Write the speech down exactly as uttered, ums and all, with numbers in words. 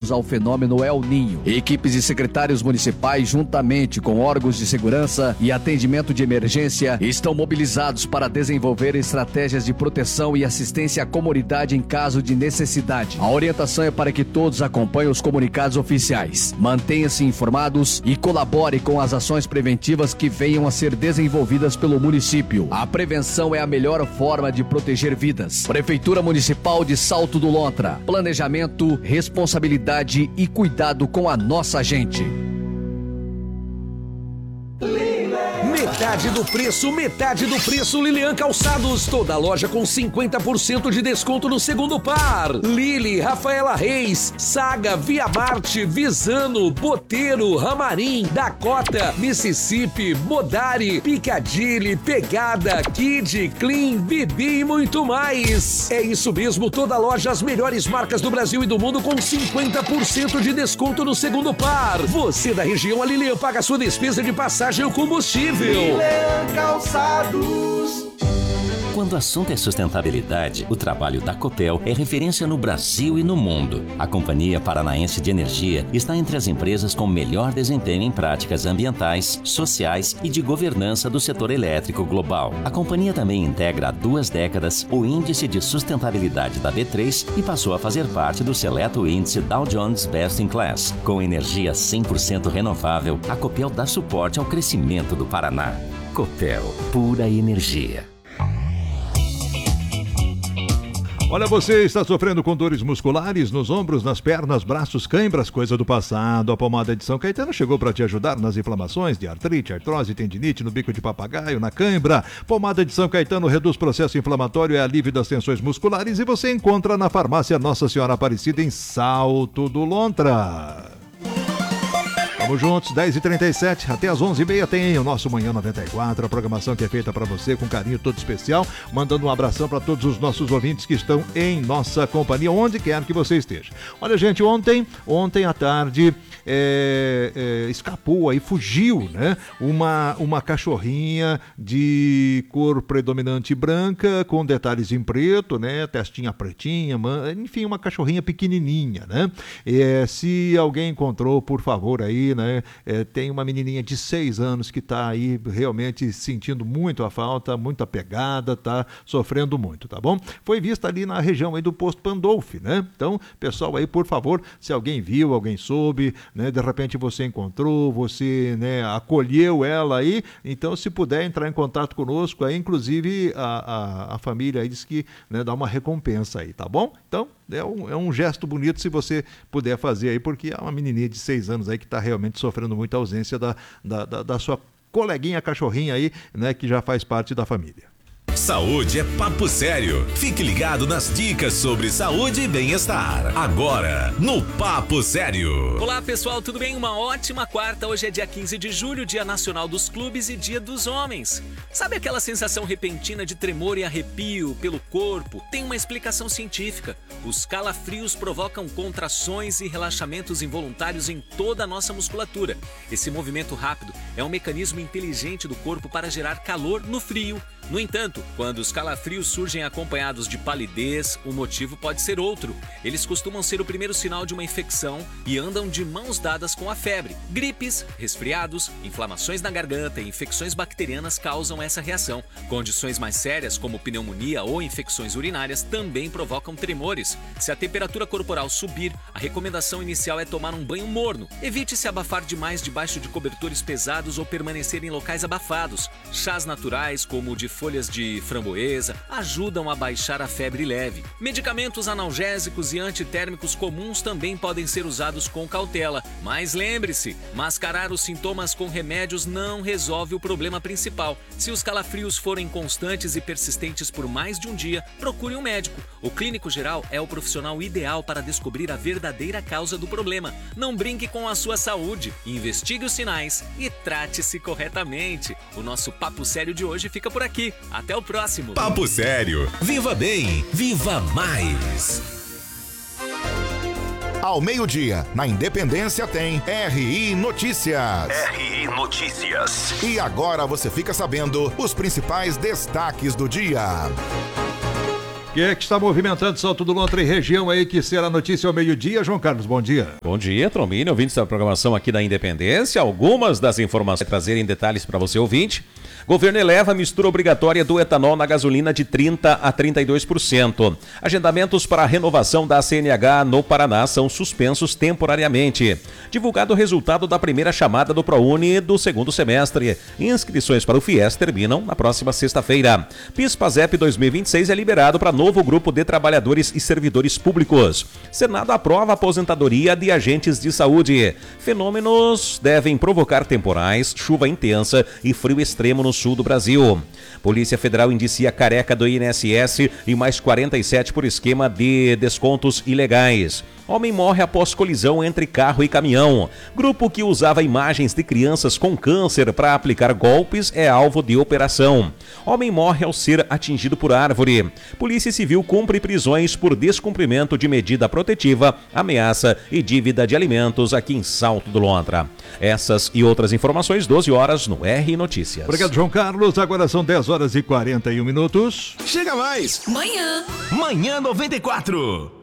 ligados ao fenômeno El Niño. Equipes de secretários municipais, juntamente com órgãos de segurança e atendimento de emergência, estão mobilizados para desenvolver estratégias de proteção e assistência à comunidade em caso de necessidade. A orientação é para que todos acompanhem os comunicados oficiais, mantenham-se informados e colaborem com as ações preventivas que venham a ser desenvolvidas pelo município. A prevenção é a melhor forma de proteger vidas. Prefeitura Municipal de Salto do Lontra. Planejamento, responsabilidade e cuidado com a nossa gente. Metade do preço, metade do preço Lilian Calçados. Toda loja com cinquenta por cento de desconto no segundo par. Lili, Rafaela Reis, Saga, Via Marte, Visano, Boteiro, Ramarim, Dakota, Mississippi, Modari, Piccadilly, Pegada, Kid, Clean, Bibi e muito mais. É isso mesmo, toda loja, as melhores marcas do Brasil e do mundo com cinquenta por cento de desconto no segundo par. Você da região, a Lilian paga sua despesa de passagem ou combustível. Lilian Calçados. Quando o assunto é sustentabilidade, o trabalho da Copel é referência no Brasil e no mundo. A Companhia Paranaense de Energia está entre as empresas com melhor desempenho em práticas ambientais, sociais e de governança do setor elétrico global. A companhia também integra há duas décadas o Índice de Sustentabilidade da B três e passou a fazer parte do seleto índice Dow Jones Best in Class. Com energia cem por cento renovável, a Copel dá suporte ao crescimento do Paraná. Copel, pura energia. Olha, você está sofrendo com dores musculares nos ombros, nas pernas, braços, cãibras, coisa do passado. A pomada de São Caetano chegou para te ajudar nas inflamações de artrite, artrose, tendinite, no bico de papagaio, na cãibra. Pomada de São Caetano reduz processo inflamatório e alívio das tensões musculares e você encontra na farmácia Nossa Senhora Aparecida em Salto do Lontra. Vamos juntos, dez e trinta e sete, até às onze e meia tem o nosso Manhã noventa e quatro, a programação que é feita para você com carinho todo especial, mandando um abração para todos os nossos ouvintes que estão em nossa companhia, onde quer que você esteja. Olha, gente, ontem, ontem à tarde, é, é, escapou aí, fugiu, né, uma, uma cachorrinha de cor predominante branca, com detalhes em preto, né, testinha pretinha, enfim, uma cachorrinha pequenininha, né, é, se alguém encontrou, por favor, aí, né? É, tem uma menininha de seis anos que está aí realmente sentindo muito a falta, muito apegada, está sofrendo muito, tá bom? Foi vista ali na região aí do posto Pandolfi, né? Então, pessoal aí, por favor, se alguém viu, alguém soube, né? De repente você encontrou, você, né, acolheu ela aí, então se puder entrar em contato conosco aí, inclusive a, a, a família aí diz que, né, dá uma recompensa aí, tá bom? Então, É um, é um gesto bonito se você puder fazer aí, porque é uma menininha de seis anos aí que está realmente sofrendo muita ausência da, da, da, da sua coleguinha cachorrinha aí, né, que já faz parte da família. Saúde é papo sério. Fique ligado nas dicas sobre saúde e bem-estar. Agora, no Papo Sério. Olá, pessoal, tudo bem? Uma ótima quarta. Hoje é dia quinze de julho, Dia Nacional dos Clubes e Dia dos Homens. Sabe aquela sensação repentina de tremor e arrepio pelo corpo? Tem uma explicação científica. Os calafrios provocam contrações e relaxamentos involuntários em toda a nossa musculatura. Esse movimento rápido é um mecanismo inteligente do corpo para gerar calor no frio. No entanto, quando os calafrios surgem acompanhados de palidez, o motivo pode ser outro. Eles costumam ser o primeiro sinal de uma infecção e andam de mãos dadas com a febre. Gripes, resfriados, inflamações na garganta e infecções bacterianas causam essa reação. Condições mais sérias, como pneumonia ou infecções urinárias, também provocam tremores. Se a temperatura corporal subir, a recomendação inicial é tomar um banho morno. Evite se abafar demais debaixo de cobertores pesados ou permanecer em locais abafados. Chás naturais, como o de folhas de framboesa, ajudam a baixar a febre leve. Medicamentos analgésicos e antitérmicos comuns também podem ser usados com cautela. Mas lembre-se, mascarar os sintomas com remédios não resolve o problema principal. Se os calafrios forem constantes e persistentes por mais de um dia, procure um médico. O clínico geral é o profissional ideal para descobrir a verdadeira causa do problema. Não brinque com a sua saúde, investigue os sinais e trate-se corretamente. O nosso Papo Sério de hoje fica por aqui. Até o próximo. Papo Sério. Viva bem, viva mais. Ao meio-dia, na Independência tem R I Notícias. R I Notícias. E agora você fica sabendo os principais destaques do dia. Quem é que está movimentando Salto do Lontra e região aí, que será notícia ao meio-dia? João Carlos, bom dia. Bom dia, Trombini, ouvintes da programação aqui da Independência. Algumas das informações trazerem detalhes para você, ouvinte. Governo eleva a mistura obrigatória do etanol na gasolina de trinta a trinta e dois por cento. Agendamentos para a renovação da C N H no Paraná são suspensos temporariamente. Divulgado o resultado da primeira chamada do ProUni do segundo semestre. Inscrições para o FIES terminam na próxima sexta-feira. PIS-PASEP dois mil e vinte e seis é liberado para novo grupo de trabalhadores e servidores públicos. Senado aprova a aposentadoria de agentes de saúde. Fenômenos devem provocar temporais, chuva intensa e frio extremo no sul do Brasil. Polícia Federal indicia Careca do I N S S e mais quarenta e sete por esquema de descontos ilegais. Homem morre após colisão entre carro e caminhão. Grupo que usava imagens de crianças com câncer para aplicar golpes é alvo de operação. Homem morre ao ser atingido por árvore. Polícia Civil cumpre prisões por descumprimento de medida protetiva, ameaça e dívida de alimentos aqui em Salto do Lontra. Essas e outras informações, doze horas no R Notícias. Obrigado, João Carlos. Agora são dez horas e quarenta e um minutos. Chega mais! Manhã. Manhã noventa e quatro.